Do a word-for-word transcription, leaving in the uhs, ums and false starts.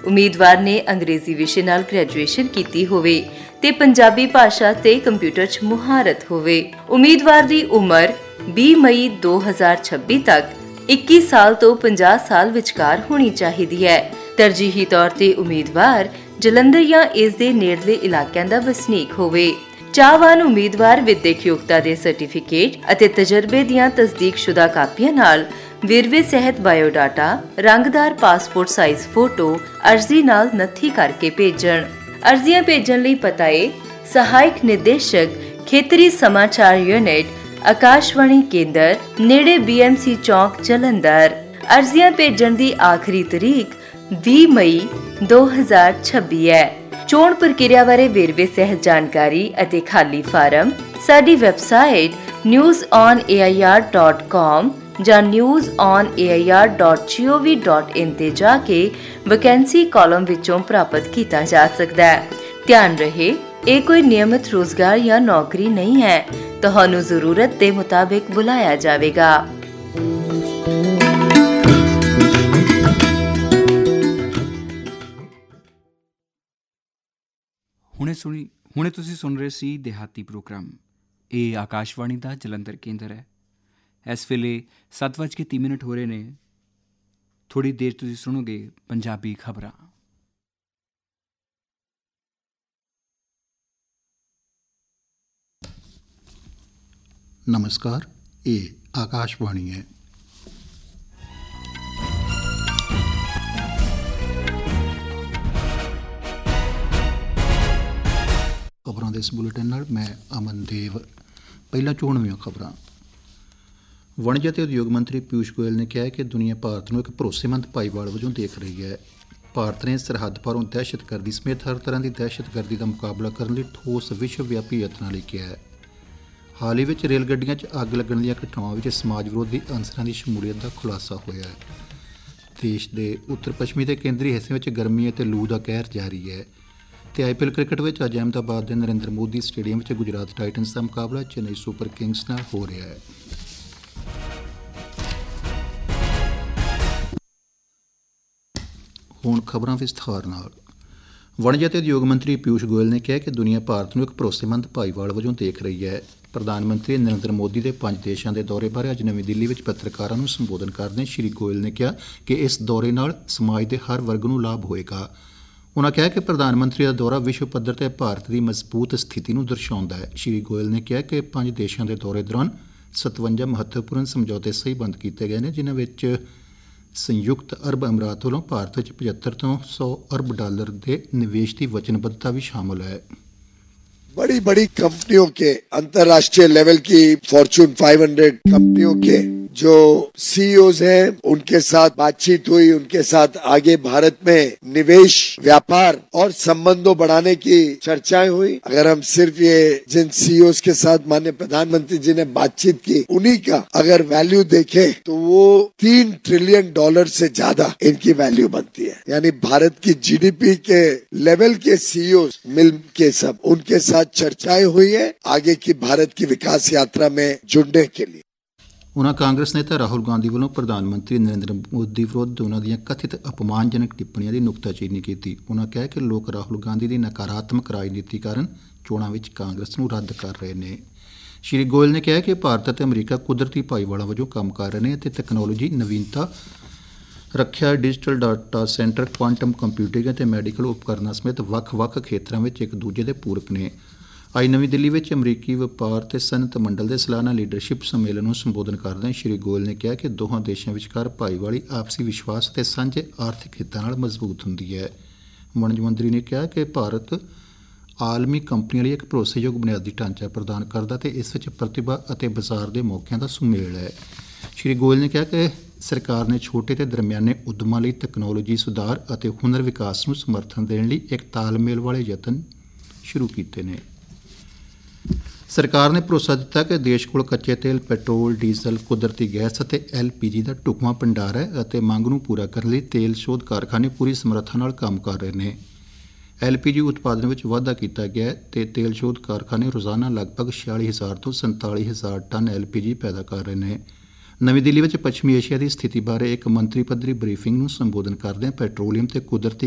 ਉਮੀਦਵਾਰ ਨੇ ਅੰਗਰੇਜ਼ੀ ਵਿਸ਼ੇ ਨਾਲ ਗ੍ਰੈਜੂਏਸ਼ਨ ਕੀਤੀ ਹੋਵੇ ਤੇ ਪੰਜਾਬੀ ਭਾਸ਼ਾ ਤੇ ਕੰਪਿਊਟਰ 'ਚ ਮੁਹਾਰਤ ਹੋਵੇ। ਉਮੀਦਵਾਰ ਦੀ ਉਮਰ ਵੀਹ ਮਈ ਦੋ ਹਜ਼ਾਰ ਛੱਬੀ ਤੱਕ ਇੱਕੀ ਸਾਲ ਤੋਂ ਪੰਜਾਹ ਸਾਲ ਵਿਚਕਾਰ ਹੋਣੀ ਚਾਹੀਦੀ ਹੈ। ਤਰਜੀਹੀ ਤੌਰ ਤੇ ਉਮੀਦਵਾਰ ਜਲੰਧਰ ਜਾਂ ਇਸ ਦੇ ਨੇੜਲੇ ਇਲਾਕਿਆਂ ਦਾ ਵਸਨੀਕ ਹੋਵੇ। ਚਾਹਵਾਨ ਉਮੀਦਵਾਰ ਵਿਦਿਅਕ ਯੋਗਤਾ ਦੇ ਸਰਟੀਫਿਕੇਟ ਅਤੇ ਤਜਰਬੇ ਦੀਆਂ ਤਸਦੀਕਸ਼ੁਦਾ ਕਾਪੀਆਂ ਨਾਲ ਵੇਰਵੇ ਸਹਿਤ ਬਾਇਓਡਾਟਾ, ਰੰਗਦਾਰ ਪਾਸਪੋਰਟ ਸਾਈਜ਼ ਫੋਟੋ ਅਰਜ਼ੀ ਨਾਲ ਨੱਥੀ ਕਰਕੇ ਭੇਜਣ। ਅਰਜ਼ੀਆਂ ਭੇਜਣ ਲਈ ਪਤਾ ਹੈ ਸਹਾਇਕ ਨਿਰਦੇਸ਼ਕ ਖੇਤਰੀ ਸਮਾਚਾਰ ਯੂਨਿਟ, ਆਕਾਸ਼ਵਾਣੀ ਕੇਂਦਰ, ਨੇੜੇ ਬੀ ਐਮ ਸੀ ਚੌਕ, ਜਲੰਧਰ। ਅਰਜ਼ੀਆਂ ਭੇਜਣ ਦੀ ਆਖਰੀ ਤਰੀਕ ਵੀਹ ਮਈ ਦੋ ਹਜ਼ਾਰ ਛੱਬੀ ਹੈ। ਚੋਣ ਪ੍ਰਕਿਰਿਆ ਬਾਰੇ ਵੇਰਵੇ ਸਹਿਤ ਜਾਣਕਾਰੀ ਅਤੇ ਖਾਲੀ ਫਾਰਮ ਸਾਡੀ website news on A I R dot com ਜਾਂ news on A I R dot ਜੀ ਓ ਵੀ ਡਾਟ ਇਨ ਤੇ ਜਾ ਕੇ ਵੈਕੈਂਸੀ ਕਾਲਮ ਵਿੱਚੋਂ ਪ੍ਰਾਪਤ ਕੀਤਾ ਜਾ ਸਕਦਾ ਹੈ। ਧਿਆਨ ਰਹੇ, ਇਹ ਕੋਈ ਨਿਯਮਿਤ ਰੋਜ਼ਗਾਰ ਜਾਂ ਨੌਕਰੀ ਨਹੀਂ ਹੈ। ਤੁਹਾਨੂੰ ਜ਼ਰੂਰਤ ਦੇ ਮੁਤਾਬਿਕ ਬੁਲਾਇਆ ਜਾਵੇਗਾ। ਹੁਣੇ ਸੁਣੀ ਹੁਣੇ ਤੁਸੀਂ ਸੁਣ ਰਹੇ ਸੀ ਦਿਹਾਤੀ ਪ੍ਰੋਗਰਾਮ। ਇਹ ਆਕਾਸ਼ਵਾਣੀ ਦਾ ਜਲੰਧਰ ਕੇਂਦਰ ਹੈ। ਇਸ ਵੇਲੇ ਸੱਤ ਵੱਜ ਕੇ ਤੀਹ ਮਿੰਟ ਹੋ ਰਹੇ ਨੇ। ਥੋੜ੍ਹੀ ਦੇਰ ਤੁਸੀਂ ਸੁਣੋਗੇ ਪੰਜਾਬੀ ਖਬਰਾਂ। ਨਮਸਕਾਰ, ਇਹ ਆਕਾਸ਼ਵਾਣੀ ਹੈ। ਖਬਰਾਂ ਦੇ ਇਸ ਬੁਲੇਟਿਨ ਨਾਲ ਮੈਂ ਅਮਨਦੇਵ। ਪਹਿਲਾਂ ਚੋਣਵੀਆਂ ਖਬਰਾਂ। ਵਣਜ ਅਤੇ ਉਦਯੋਗ ਮੰਤਰੀ ਪਿਊਸ਼ ਗੋਇਲ ਨੇ ਕਿਹਾ ਕਿ ਦੁਨੀਆ ਭਾਰਤ ਨੂੰ ਇੱਕ ਭਰੋਸੇਮੰਦ ਭਾਈਵਾਲ ਵਜੋਂ ਦੇਖ ਰਹੀ ਹੈ। ਭਾਰਤ ਨੇ ਸਰਹੱਦ ਪਾਰੋਂ ਦਹਿਸ਼ਤਗਰਦੀ ਸਮੇਤ ਹਰ ਤਰ੍ਹਾਂ ਦੀ ਦਹਿਸ਼ਤਗਰਦੀ ਦਾ ਮੁਕਾਬਲਾ ਕਰਨ ਲਈ ਠੋਸ ਵਿਸ਼ਵ ਵਿਆਪੀ ਯਤਨਾਂ ਲਈ ਕਿਹਾ ਹੈ। ਹਾਲ ਹੀ ਵਿੱਚ ਰੇਲ ਗੱਡੀਆਂ 'ਚ ਅੱਗ ਲੱਗਣ ਦੀਆਂ ਘਟਨਾਵਾਂ ਵਿੱਚ ਸਮਾਜ ਵਿਰੋਧੀ ਅਨਸਰਾਂ ਦੀ ਸ਼ਮੂਲੀਅਤ ਦਾ ਖੁਲਾਸਾ ਹੋਇਆ ਹੈ। ਦੇਸ਼ ਦੇ ਉੱਤਰ ਪੱਛਮੀ ਅਤੇ ਕੇਂਦਰੀ ਹਿੱਸੇ ਵਿੱਚ ਗਰਮੀ ਅਤੇ ਲੂ ਦਾ ਕਹਿਰ ਜਾਰੀ ਹੈ। ਅਤੇ ਆਈ ਪੀ ਐਲ ਕ੍ਰਿਕਟ ਵਿੱਚ ਅੱਜ ਅਹਿਮਦਾਬਾਦ ਦੇ ਨਰਿੰਦਰ ਮੋਦੀ ਸਟੇਡੀਅਮ ਵਿੱਚ ਗੁਜਰਾਤ ਟਾਈਟਨਸ ਦਾ ਮੁਕਾਬਲਾ ਚੇਨਈ ਸੁਪਰ ਕਿੰਗਸ ਨਾਲ ਹੋ ਰਿਹਾ ਹੈ। ਹੁਣ ਖਬਰਾਂ ਵਿਸਥਾਰ ਨਾਲ। ਵਣਜ ਅਤੇ ਉਦਯੋਗ ਮੰਤਰੀ ਪਿਊਸ਼ ਗੋਇਲ ਨੇ ਕਿਹਾ ਕਿ ਦੁਨੀਆ ਭਾਰਤ ਨੂੰ ਇੱਕ ਭਰੋਸੇਮੰਦ ਭਾਈਵਾਲ ਵਜੋਂ ਦੇਖ ਰਹੀ ਹੈ। ਪ੍ਰਧਾਨ ਮੰਤਰੀ ਨਰਿੰਦਰ ਮੋਦੀ ਦੇ ਪੰਜ ਦੇਸ਼ਾਂ ਦੇ ਦੌਰੇ ਬਾਰੇ ਅੱਜ ਨਵੀਂ ਦਿੱਲੀ ਵਿੱਚ ਪੱਤਰਕਾਰਾਂ ਨੂੰ ਸੰਬੋਧਨ ਕਰਦਿਆਂ ਸ਼੍ਰੀ ਗੋਇਲ ਨੇ ਕਿਹਾ ਕਿ ਇਸ ਦੌਰੇ ਨਾਲ ਸਮਾਜ ਦੇ ਹਰ ਵਰਗ ਨੂੰ ਲਾਭ ਹੋਏਗਾ। ਉਨ੍ਹਾਂ ਕਿਹਾ ਕਿ ਪ੍ਰਧਾਨ ਮੰਤਰੀ ਦਾ ਦੌਰਾ ਵਿਸ਼ਵ ਪੱਧਰ 'ਤੇ ਭਾਰਤ ਦੀ ਮਜ਼ਬੂਤ ਸਥਿਤੀ ਨੂੰ ਦਰਸਾਉਂਦਾ ਹੈ। ਸ਼੍ਰੀ ਗੋਇਲ ਨੇ ਕਿਹਾ ਕਿ ਪੰਜ ਦੇਸ਼ਾਂ ਦੇ ਦੌਰੇ ਦੌਰਾਨ ਸਤਵੰਜਾ ਮਹੱਤਵਪੂਰਨ ਸਮਝੌਤੇ ਸਹੀਬੰਦ ਕੀਤੇ ਗਏ ਨੇ, ਜਿਨ੍ਹਾਂ ਵਿੱਚ ਸੰਯੁਕਤ ਅਰਬ ਅਮੀਰਾਤ ਵੱਲੋਂ ਭਾਰਤ ਵਿੱਚ ਪਝੱਤਰ ਤੋਂ ਸੌ ਅਰਬ ਡਾਲਰ ਦੇ ਨਿਵੇਸ਼ ਦੀ ਵਚਨਬੱਧਤਾ ਵੀ ਸ਼ਾਮਲ ਹੈ। बड़ी बड़ी कंपनियों के, अंतर्राष्ट्रीय लेवल की फॉर्च्यून फाइव हंड्रेड कंपनियों के जो सी ई ओज़ हैं, उनके साथ बातचीत हुई। उनके साथ आगे भारत में निवेश, व्यापार और संबंधों बढ़ाने की चर्चाएं हुई। अगर हम सिर्फ ये जिन सी ई ओज़ के साथ माननीय प्रधानमंत्री जी ने बातचीत की, उन्हीं का अगर वैल्यू देखें तो वो तीन ट्रिलियन डॉलर से ज्यादा इनकी वैल्यू बनती है। यानी भारत की जी डी पी के लेवल के सी ई ओज़ मिल के सब उनके साथ चर्चाएं हुई है आगे की भारत की विकास यात्रा में जुड़ने के लिए। ਉਨ੍ਹਾਂ ਕਾਂਗਰਸ ਨੇਤਾ ਰਾਹੁਲ ਗਾਂਧੀ ਵੱਲੋਂ ਪ੍ਰਧਾਨ ਮੰਤਰੀ ਨਰਿੰਦਰ ਮੋਦੀ ਵਿਰੁੱਧ ਉਨ੍ਹਾਂ ਦੀਆਂ ਕਥਿਤ ਅਪਮਾਨਜਨਕ ਟਿੱਪਣੀਆਂ ਦੀ ਨੁਕਤਾਚੀਨੀ ਕੀਤੀ। ਉਨ੍ਹਾਂ ਕਿਹਾ ਕਿ ਲੋਕ ਰਾਹੁਲ ਗਾਂਧੀ ਦੀ ਨਕਾਰਾਤਮਕ ਰਾਜਨੀਤੀ ਕਾਰਨ ਚੋਣਾਂ ਵਿੱਚ ਕਾਂਗਰਸ ਨੂੰ ਰੱਦ ਕਰ ਰਹੇ ਨੇ। ਸ਼੍ਰੀ ਗੋਇਲ ਨੇ ਕਿਹਾ ਕਿ ਭਾਰਤ ਅਤੇ ਅਮਰੀਕਾ ਕੁਦਰਤੀ ਭਾਈਵਾਲਾਂ ਵਜੋਂ ਕੰਮ ਕਰ ਰਹੇ ਨੇ ਅਤੇ ਤਕਨਾਲੋਜੀ, ਨਵੀਨਤਾ, ਰੱਖਿਆ, digital data centre, quantum computing ਅਤੇ ਮੈਡੀਕਲ ਉਪਕਰਨਾਂ ਸਮੇਤ ਵੱਖ-ਵੱਖ ਖੇਤਰਾਂ ਵਿੱਚ ਇੱਕ ਦੂਜੇ ਦੇ ਪੂਰਕ ਨੇ। ਅੱਜ ਨਵੀਂ ਦਿੱਲੀ ਵਿੱਚ ਅਮਰੀਕੀ ਵਪਾਰ ਅਤੇ ਸਨਅਤ ਮੰਡਲ ਦੇ ਸਾਲਾਨਾ ਲੀਡਰਸ਼ਿਪ ਸੰਮੇਲਨ ਨੂੰ ਸੰਬੋਧਨ ਕਰਦਿਆਂ ਸ਼੍ਰੀ ਗੋਇਲ ਨੇ ਕਿਹਾ ਕਿ ਦੋਹਾਂ ਦੇਸ਼ਾਂ ਵਿਚਕਾਰ ਭਾਈਵਾਲੀ ਆਪਸੀ ਵਿਸ਼ਵਾਸ ਅਤੇ ਸਾਂਝੇ ਆਰਥਿਕ ਹਿੱਤਾਂ ਨਾਲ ਮਜ਼ਬੂਤ ਹੁੰਦੀ ਹੈ। ਵਣਜ ਮੰਤਰੀ ਨੇ ਕਿਹਾ ਕਿ ਭਾਰਤ ਆਲਮੀ ਕੰਪਨੀਆਂ ਲਈ ਇੱਕ ਭਰੋਸੇਯੋਗ ਬੁਨਿਆਦੀ ਢਾਂਚਾ ਪ੍ਰਦਾਨ ਕਰਦਾ ਅਤੇ ਇਸ ਵਿੱਚ ਪ੍ਰਤਿਭਾ ਅਤੇ ਬਾਜ਼ਾਰ ਦੇ ਮੌਕਿਆਂ ਦਾ ਸੁਮੇਲ ਹੈ। ਸ਼੍ਰੀ ਗੋਇਲ ਨੇ ਕਿਹਾ ਕਿ ਸਰਕਾਰ ਨੇ ਛੋਟੇ ਅਤੇ ਦਰਮਿਆਨੇ ਉਦਮਾਂ ਲਈ ਤਕਨਾਲੋਜੀ ਸੁਧਾਰ ਅਤੇ ਹੁਨਰ ਵਿਕਾਸ ਨੂੰ ਸਮਰਥਨ ਦੇਣ ਲਈ ਇੱਕ ਤਾਲਮੇਲ ਵਾਲੇ ਯਤਨ ਸ਼ੁਰੂ ਕੀਤੇ ਨੇ। ਸਰਕਾਰ ਨੇ ਭਰੋਸਾ ਦਿੱਤਾ ਕਿ ਦੇਸ਼ ਕੋਲ ਕੱਚੇ ਤੇਲ, ਪੈਟਰੋਲ, ਡੀਜ਼ਲ, ਕੁਦਰਤੀ ਗੈਸ ਅਤੇ ਐਲ ਪੀ ਜੀ ਦਾ ਢੁਕਵਾਂ ਭੰਡਾਰ ਹੈ ਅਤੇ ਮੰਗ ਨੂੰ ਪੂਰਾ ਕਰਨ ਲਈ ਤੇਲ ਸ਼ੋਧ ਕਾਰਖਾਨੇ ਪੂਰੀ ਸਮਰੱਥਾ ਨਾਲ ਕੰਮ ਕਰ ਰਹੇ ਨੇ। ਐਲ ਪੀ ਜੀ ਉਤਪਾਦਨ ਵਿੱਚ ਵਾਧਾ ਕੀਤਾ ਗਿਆ ਹੈ ਅਤੇ ਤੇਲ ਸ਼ੋਧ ਕਾਰਖਾਨੇ ਰੋਜ਼ਾਨਾ ਲਗਭਗ ਛਿਆਲੀ ਹਜ਼ਾਰ ਤੋਂ ਸੰਤਾਲੀ ਹਜ਼ਾਰ ਟਨ ਐਲ ਪੀ ਜੀ ਪੈਦਾ ਕਰ ਰਹੇ ਨੇ। ਨਵੀਂ ਦਿੱਲੀ ਵਿੱਚ ਪੱਛਮੀ ਏਸ਼ੀਆ ਦੀ ਸਥਿਤੀ ਬਾਰੇ ਇੱਕ ਮੰਤਰੀ ਪੱਧਰੀ ਬਰੀਫਿੰਗ ਨੂੰ ਸੰਬੋਧਨ ਕਰਦਿਆਂ ਪੈਟਰੋਲੀਅਮ ਅਤੇ ਕੁਦਰਤੀ